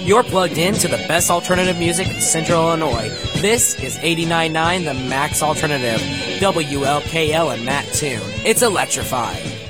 You're plugged in to the best alternative music in Central Illinois. This is 89.9 The Max Alternative, WLKL and Matt Tune. It's electrifying.